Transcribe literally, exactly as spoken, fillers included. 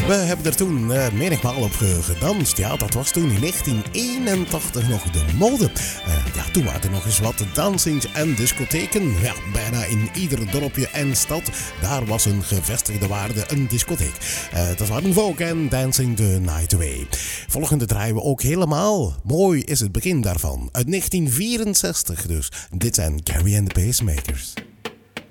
We hebben er toen uh, menigmaal op ge- gedanst. Ja, dat was toen in negentien eenentachtig nog de mode. Uh, ja, toen waren er nog eens wat dansings en discotheken. Ja, bijna in ieder dorpje en stad. Daar was een gevestigde waarde een discotheek. Uh, dat waren Vogue en Dancing the Night Away. Volgende draaien we ook helemaal. Mooi is het begin daarvan. Uit negentien vierenzestig dus. Dit zijn Carrie and the Pacemakers.